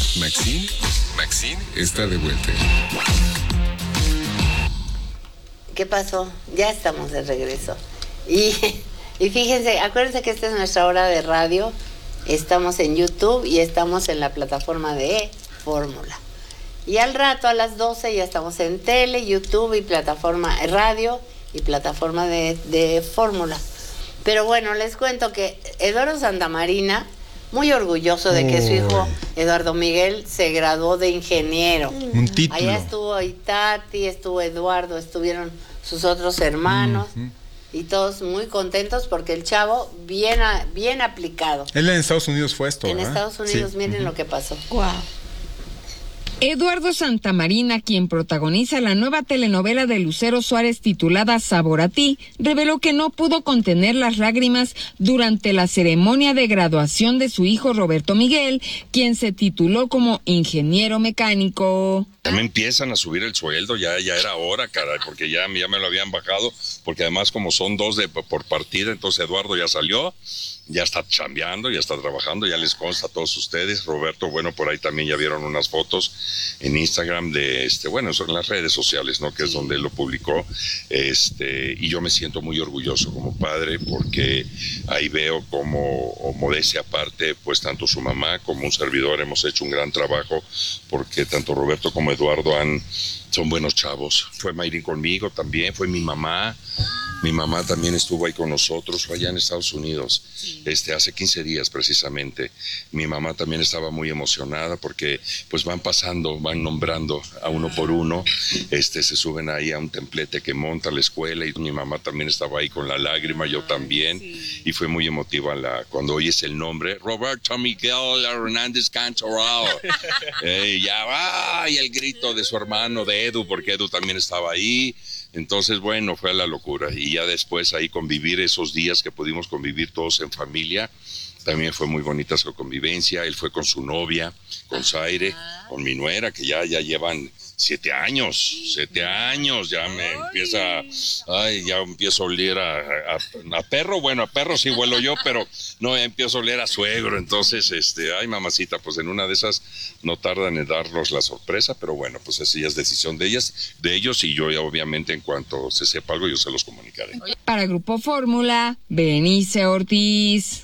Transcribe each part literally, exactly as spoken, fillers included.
Maxine, Maxine está de vuelta. ¿Qué pasó? Ya estamos de regreso. Y, y fíjense, acuérdense que esta es nuestra hora de radio. Estamos en YouTube y estamos en la plataforma de Fórmula. Y al rato, a las doce, ya estamos en tele, YouTube y plataforma radio y plataforma de, de Fórmula. Pero bueno, les cuento que Eduardo Santamarina, muy orgulloso de que su hijo Eduardo Miguel se graduó de ingeniero. Un título. Allá estuvo Itati, estuvo Eduardo, estuvieron sus otros hermanos. Uh-huh. Y todos muy contentos porque el chavo bien, a, bien aplicado. Él en Estados Unidos fue esto, En ¿verdad? Estados Unidos, sí. miren uh-huh. lo que pasó. Wow. Eduardo Santamarina, quien protagoniza la nueva telenovela de Lucero Suárez titulada Sabor a ti, reveló que no pudo contener las lágrimas durante la ceremonia de graduación de su hijo Roberto Miguel, quien se tituló como ingeniero mecánico. Ya me empiezan a subir el sueldo, ya, ya era hora, caray, porque ya, ya me lo habían bajado, porque además como son dos de, por partida, entonces Eduardo ya salió, ya está chambeando, ya está trabajando, ya les consta a todos ustedes. Roberto, bueno, por ahí también ya vieron unas fotos en Instagram de, este, bueno, eso en las redes sociales, ¿no? Que es donde él lo publicó, este, y yo me siento muy orgulloso como padre, porque ahí veo como, o modestia aparte, pues tanto su mamá como un servidor hemos hecho un gran trabajo, porque tanto Roberto como Eduardo han, son buenos chavos. Fue Mayrin conmigo también, fue mi mamá. Mi mamá también estuvo ahí con nosotros, fue allá en Estados Unidos, sí. este, hace quince días precisamente. Mi mamá también estaba muy emocionada porque pues van pasando, van nombrando a uno por uno, este, se suben ahí a un templete que monta la escuela y mi mamá también estaba ahí con la lágrima, yo también, sí. y fue muy emotiva la, cuando oyes el nombre, Roberto Miguel Hernández Cantoral. eh, ya va, y el grito de su hermano, de Edu, porque Edu también estaba ahí. Entonces, bueno, fue la locura. Y ya después ahí convivir esos días que pudimos convivir todos en familia, también fue muy bonita su convivencia. Él fue con su novia, con Zaire, con mi nuera, que ya, ya llevan siete años, siete años, ya me empieza, ay, ya empiezo a oler a, a, a perro, bueno, a perro sí huelo yo, pero no, ya empiezo a oler a suegro, entonces, este, ay, mamacita, pues en una de esas no tardan en darnos la sorpresa, pero bueno, pues esa ya es decisión de ellas, de ellos, y yo ya obviamente en cuanto se sepa algo, yo se los comunicaré. Para Grupo Fórmula, Berenice Ortiz.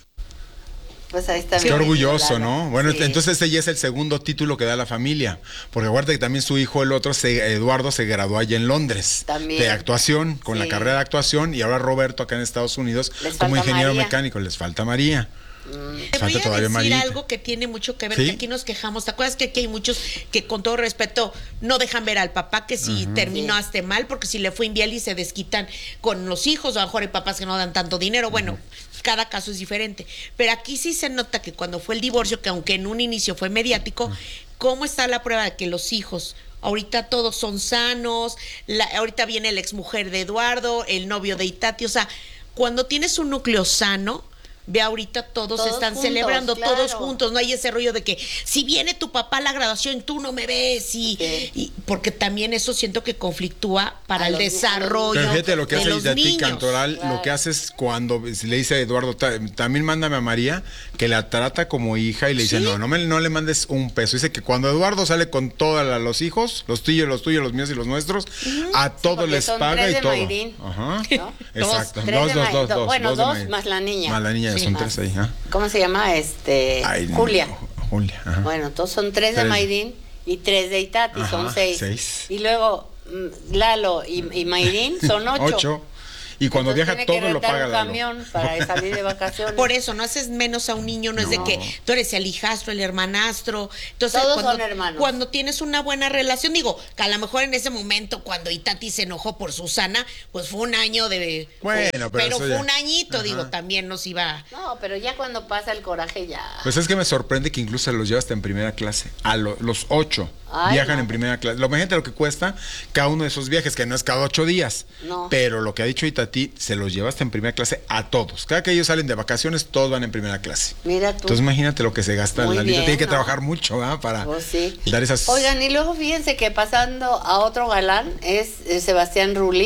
Pues ahí está. Qué orgulloso, ¿no? Bueno, sí. entonces este ya es el segundo título que da la familia, porque acuérdate que también su hijo, el otro, se, Eduardo, se graduó allá en Londres, también. de actuación, con sí. la carrera de actuación, y ahora Roberto acá en Estados Unidos como ingeniero María. mecánico. Les falta María. Mm. Te voy a decir Marita. algo que tiene mucho que ver, ¿sí? que aquí nos quejamos. ¿Te acuerdas que aquí hay muchos que con todo respeto no dejan ver al papá que si uh-huh. terminaste sí. mal, porque si le fue infiel y se desquitan con los hijos, o a lo mejor hay papás que no dan tanto dinero, bueno, uh-huh. cada caso es diferente. Pero aquí sí se nota que cuando fue el divorcio, que aunque en un inicio fue mediático, uh-huh. ¿cómo está la prueba de que los hijos... Ahorita todos son sanos, la, ahorita viene la exmujer de Eduardo, el novio de Itati, o sea, cuando tienes un núcleo sano, ve ahorita todos, todos están juntos, celebrando, claro. todos juntos, no hay ese rollo de que si viene tu papá a la graduación tú no me ves y, sí. y porque también eso siento que conflictúa para a el desarrollo pero fíjate lo que de hace los Itati niños. Cantoral, claro. lo que hace es cuando le dice a Eduardo, también mándame a María, que la trata como hija y le dice, ¿sí? no, no, me, no le mandes un peso. Dice que cuando Eduardo sale con todos los hijos, los tuyos, los tuyos, los míos y los nuestros, uh-huh. a todos sí, les paga y todo. Ajá. ¿No? Exacto. Dos, dos, dos, dos, dos. Bueno, dos, dos más la niña. Más la niña. Sí, son más. tres ahí, ¿eh? ¿Cómo se llama? Este Ay, Julia. Julia. Ajá. Bueno, entonces son tres, tres. de Mayrín y tres de Itati, ajá, son seis. seis. Y luego Lalo y, y Mayrín son ocho. Ocho. Y cuando entonces viaja todo lo paga un Lalo. camión para salir de vacaciones. Por eso no haces menos a un niño, no, no. es de que tú eres el hijastro, el hermanastro. Entonces, todos cuando, son hermanos. Cuando tienes una buena relación, digo, que a lo mejor en ese momento cuando Itati se enojó por Susana, pues fue un año de bueno, pero, pero fue ya. un añito, ajá. digo, también nos iba. No, pero ya cuando pasa el coraje ya. Pues es que me sorprende que incluso los llevas hasta en primera clase. A lo, los ocho Ay, viajan no. en primera clase. Lo imagínate lo que cuesta cada uno de esos viajes, que no es cada ocho días. No. Pero lo que ha dicho Itati, se los lleva hasta en primera clase a todos. Cada que ellos salen de vacaciones, todos van en primera clase. Mira tú. Entonces imagínate lo que se gasta en la vida. Tiene que ¿no? trabajar mucho, ¿eh? Para pues sí. dar esas... Oigan, y luego fíjense que pasando a otro galán es, es Sebastián Rulli,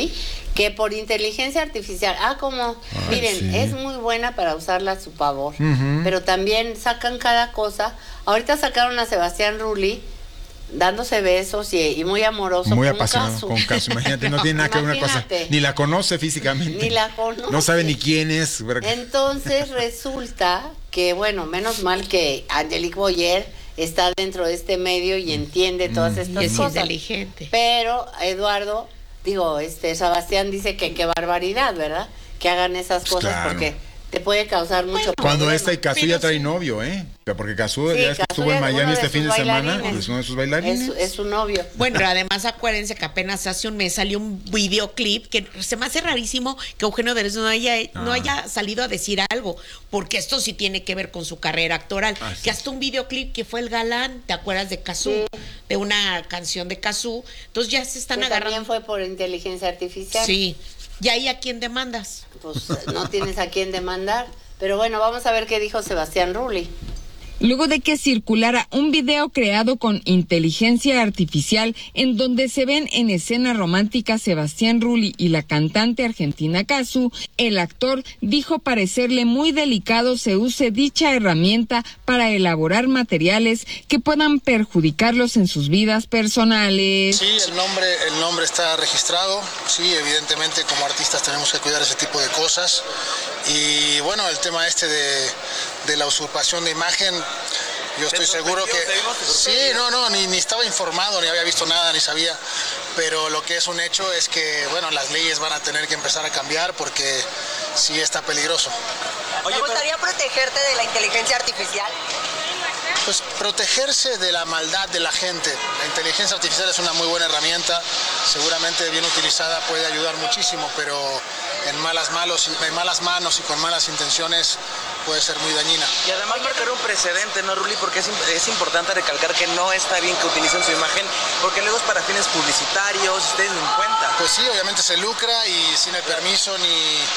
que por inteligencia artificial, ah, como, Ay, miren, sí. es muy buena para usarla a su favor, Ujú. pero también sacan cada cosa. Ahorita sacaron a Sebastián Rulli dándose besos y, y muy amoroso Muy con apasionado Casu. con Casu. Imagínate, no tiene nada que ver una cosa. Imagínate. Ni la conoce físicamente. Ni la conoce. No sabe ni quién es. Entonces resulta que, bueno, menos mal que Angelique Boyer está dentro de este medio y entiende todas estas Y es cosas. inteligente. Pero Eduardo, digo, este Sebastián dice que qué barbaridad, ¿verdad? Que hagan esas Pues cosas claro. porque te puede causar mucho Cuando problema. esta y Casu Pero ya trae sí. novio, ¿eh? Porque Casu Sí, ya es que Casu estuvo en es Miami uno de este sus fin de semana, bailarines. es uno de sus bailarines. Es, es su novio. Bueno, pero además acuérdense que apenas hace un mes salió un videoclip que se me hace rarísimo que Eugenio Derbez no haya, no Ah. haya salido a decir algo, porque esto sí tiene que ver con su carrera actoral. Ah, sí. Que hasta un videoclip que fue El Galán, ¿te acuerdas de Cazú? Sí. De una canción de Cazú. Entonces ya se están Que agarrando. también fue por inteligencia artificial. Sí. ¿Y ahí a quién demandas? Pues no tienes a quién demandar. Pero bueno, vamos a ver qué dijo Sebastián Rulli. Luego de que circulara un video creado con inteligencia artificial en donde se ven en escena romántica Sebastián Rulli y la cantante argentina Casu, el actor dijo parecerle muy delicado se use dicha herramienta para elaborar materiales que puedan perjudicarlos en sus vidas personales. Sí, el nombre, el nombre está registrado. Sí, evidentemente como artistas tenemos que cuidar ese tipo de cosas. Y bueno, el tema este de, de la usurpación de imagen, yo estoy seguro que... Sí, no, no, ni, ni estaba informado, ni había visto nada, ni sabía. Pero lo que es un hecho es que, bueno, las leyes van a tener que empezar a cambiar porque sí está peligroso. ¿Te gustaría protegerte de la inteligencia artificial? Pues protegerse de la maldad de la gente. La inteligencia artificial es una muy buena herramienta, seguramente bien utilizada puede ayudar muchísimo, pero en malas, malos, en malas manos y con malas intenciones puede ser muy dañina. Y además marcar un precedente, ¿no, Rulli? Porque es, es importante recalcar que no está bien que utilicen su imagen, porque luego es para fines publicitarios, ustedes den cuenta. Pues sí, obviamente se lucra y sin el permiso ni...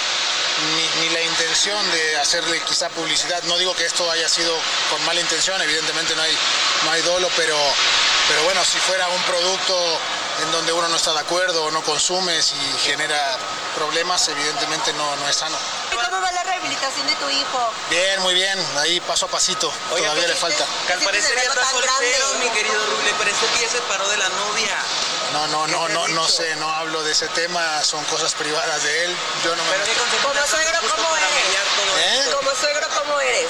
Ni, ni la intención de hacerle quizá publicidad. No digo que esto haya sido con mala intención, evidentemente no hay, no hay dolo, pero, pero bueno, si fuera un producto en donde uno no está de acuerdo o no consumes y genera problemas, evidentemente no, no es sano. ¿Y cómo va la rehabilitación de tu hijo? Bien, muy bien, ahí paso a pasito, Oye, todavía le ¿qué falta. Que al parecer ya está soltero, mi querido Rulli, pero este día se paró de la novia. No, no, no, no, no sé, no hablo de ese tema, son cosas privadas de él, yo no me... Pero ¿qué consejo Como das suegro, justo ¿cómo para eres? mediar todo ¿Eh? esto? Como suegro, ¿cómo eres?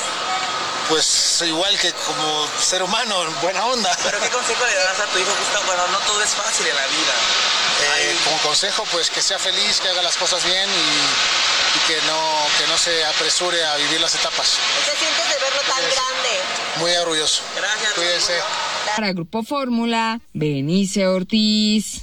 Pues igual que como ser humano, buena onda. Pero ¿qué consejo le das a tu hijo? Justo, bueno, no todo es fácil en la vida. Eh, como consejo, pues que sea feliz, que haga las cosas bien y, y que, no, que no se apresure a vivir las etapas. ¿Qué sientes de verlo tan grande? Muy orgulloso. Gracias. Cuídense. Para Grupo Fórmula, Benice Ortiz.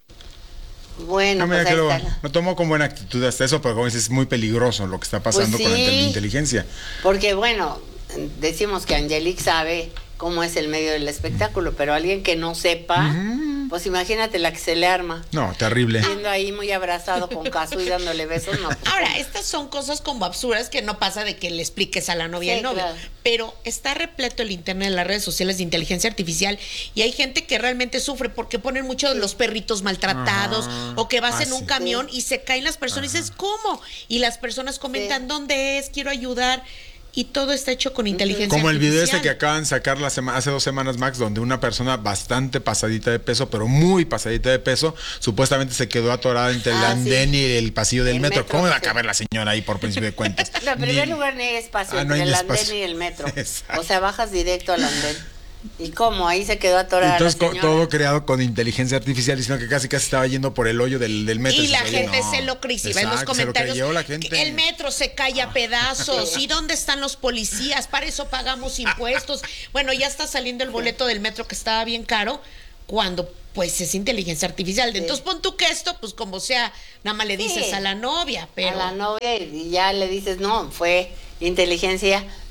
Bueno, No, mira pues que ahí lo, está la- lo tomo con buena actitud hasta eso, pero como dices, es muy peligroso lo que está pasando Pues con la sí. inte- inteligencia. Porque bueno, decimos que Angelique sabe cómo es el medio del espectáculo, pero alguien que no sepa, pues imagínate la que se le arma. No, terrible. Viendo ahí muy abrazado con Casu y dándole besos, no. pues, Ahora, estas son cosas como absurdas que no pasa de que le expliques a la novia Sí, el novio, claro. pero está repleto el internet, las redes sociales de inteligencia artificial y hay gente que realmente sufre porque ponen mucho de los perritos maltratados Ajá. o que vas Ah, en un sí. camión y se caen las personas y dices, ¿cómo? Y las personas comentan, Sí. ¿dónde es? Quiero ayudar. Y todo está hecho con inteligencia Como el video artificial. este que acaban de sacar la sema- hace dos semanas, Max, donde una persona bastante pasadita de peso, pero muy pasadita de peso, supuestamente se quedó atorada entre el Ah, andén sí. y el pasillo del El metro. metro, ¿Cómo va a sí. caber la señora ahí por principio de cuentas? No, en Ni- primer lugar, ni hay espacio Ah, no entre hay el espacio. andén y el metro. Exacto. O sea, bajas directo al andén. ¿Y cómo? Ahí se quedó atorada Entonces, la co- señora. todo creado con inteligencia artificial, diciendo que casi casi estaba yendo por el hoyo del, del metro. Y la dices, oye, gente no. se lo cree, si ven los Exacto, se lo comentarios. creyó la gente. El metro se cae a pedazos. ¿Y dónde están los policías? Para eso pagamos impuestos. Bueno, ya está saliendo el boleto del metro que estaba bien caro, cuando pues es inteligencia artificial. Sí. Entonces pon tú que esto, pues como sea, nada más le dices Sí. a la novia, pero A la novia y ya le dices, no, fue inteligencia,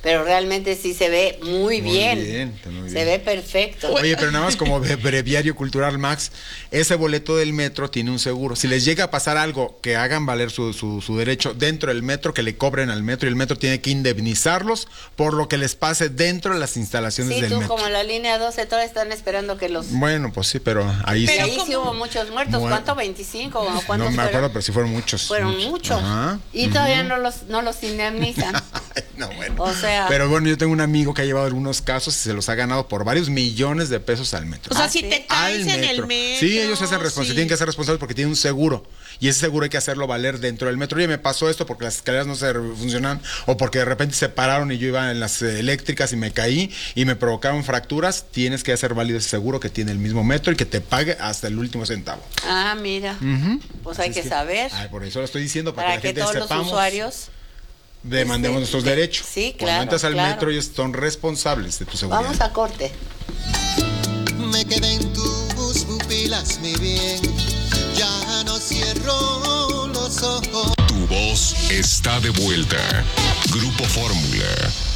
pero realmente sí se ve muy, muy bien, bien, muy bien. Se ve perfecto. Oye, pero nada más como breviario cultural, Max, ese boleto del metro tiene un seguro. Si les llega a pasar algo, que hagan valer su, su, su derecho dentro del metro, que le cobren al metro, y el metro tiene que indemnizarlos por lo que les pase dentro de las instalaciones sí, del tú, metro. Como la línea doce, todos están esperando que los... Bueno, pues sí, pero ahí pero sí. ahí sí hubo muchos muertos. Bueno, ¿cuánto? ¿veinticinco o cuántos No me fueron? acuerdo, pero sí fueron muchos. Fueron muchos. Ajá. Y uh-huh. todavía no los, no los indemnizan. No, bueno. O sea... Pero bueno, yo tengo un amigo que ha llevado algunos casos y se los ha ganado por varios millones de pesos al metro. O sea, ¿Ah, si sí? te caes en el metro. Sí, ellos se hacen responsables, sí. tienen que ser responsables porque tienen un seguro. Y ese seguro hay que hacerlo valer dentro del metro. Oye, me pasó esto porque las escaleras no se funcionan o porque de repente se pararon y yo iba en las eléctricas y me caí y me provocaron fracturas. Tienes que hacer válido ese seguro que tiene el mismo metro y que te pague hasta el último centavo. Ah, mira. Uh-huh. Pues hay que, que saber. Ay, por eso lo estoy diciendo, para, para que, que la gente todos sepamos, los usuarios demandemos este, nuestros de, derechos. Sí, claro. Cuando entras al claro. metro, ellos son responsables de tu seguridad. Vamos a corte. Me quedé en tus pupilas, mi bien. Ya no cierro los ojos. Tu voz está de vuelta. Grupo Fórmula.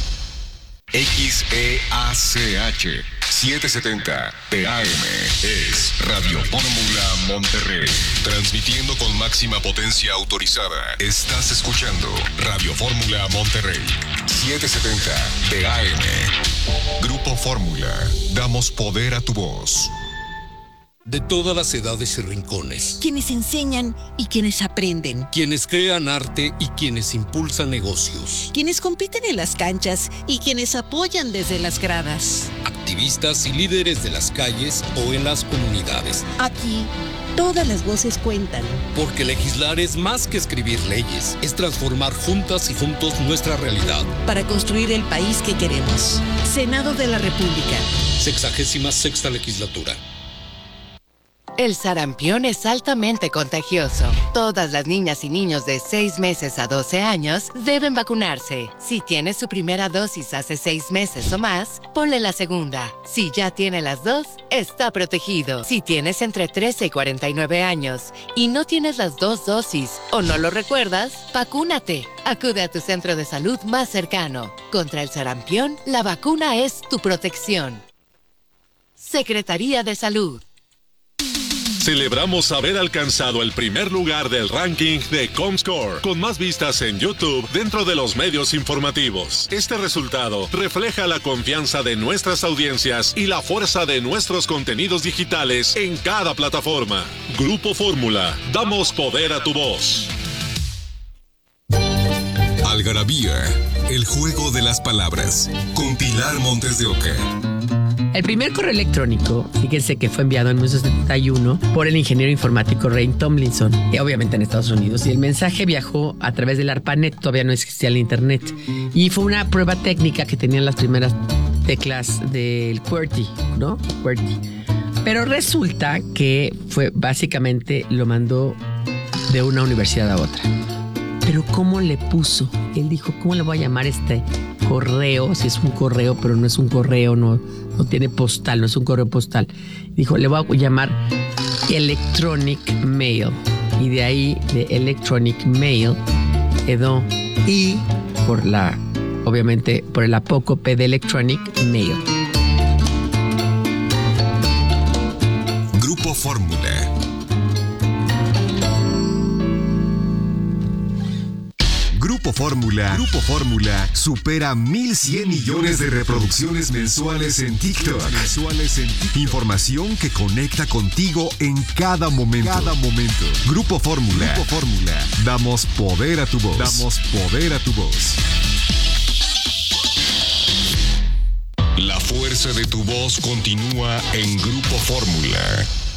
X E A C H setecientos setenta P A M es Radio Fórmula Monterrey. Transmitiendo con máxima potencia autorizada. Estás escuchando Radio Fórmula Monterrey. setecientos setenta P A M. Grupo Fórmula. Damos poder a tu voz. De todas las edades y rincones. Quienes enseñan y quienes aprenden. Quienes crean arte y quienes impulsan negocios. Quienes compiten en las canchas y quienes apoyan desde las gradas. Activistas y líderes de las calles o en las comunidades. Aquí, todas las voces cuentan. Porque legislar es más que escribir leyes. Es transformar juntas y juntos nuestra realidad. Para construir el país que queremos. Senado de la República. Sexagésima sexta legislatura. El sarampión es altamente contagioso. Todas las niñas y niños de seis meses a doce años deben vacunarse. Si tiene su primera dosis hace seis meses o más, ponle la segunda. Si ya tiene las dos, está protegido. Si tienes entre trece y cuarenta y nueve años y no tienes las dos dosis o no lo recuerdas, vacúnate. Acude a tu centro de salud más cercano. Contra el sarampión, la vacuna es tu protección. Secretaría de Salud. Celebramos haber alcanzado el primer lugar del ranking de Comscore, con más vistas en YouTube dentro de los medios informativos. Este resultado refleja la confianza de nuestras audiencias y la fuerza de nuestros contenidos digitales en cada plataforma. Grupo Fórmula, damos poder a tu voz. Algarabía, el juego de las palabras, con Pilar Montes de Oca. El primer correo electrónico, fíjense que fue enviado en mil novecientos setenta y uno por el ingeniero informático Ray Tomlinson, y obviamente en Estados Unidos. Y el mensaje viajó a través del ARPANET, todavía no existía el internet. Y fue una prueba técnica que tenían las primeras teclas del QWERTY, ¿no? QWERTY. Pero resulta que fue básicamente lo mandó de una universidad a otra. Pero ¿cómo le puso? Él dijo, ¿cómo le voy a llamar este correo? Si es un correo, pero no es un correo, no, no tiene postal, no es un correo postal. Dijo, le voy a llamar Electronic Mail. Y de ahí, de Electronic Mail, quedó I por la, obviamente, por el apócope de Electronic Mail. Grupo Fórmula. Grupo Fórmula, Grupo Fórmula supera mil cien millones de reproducciones mensuales en TikTok. Mensuales en TikTok. Información que conecta contigo en cada momento. Cada momento. Grupo Fórmula. Grupo Fórmula. Damos poder a tu voz. Damos poder a tu voz. La fuerza de tu voz continúa en Grupo Fórmula.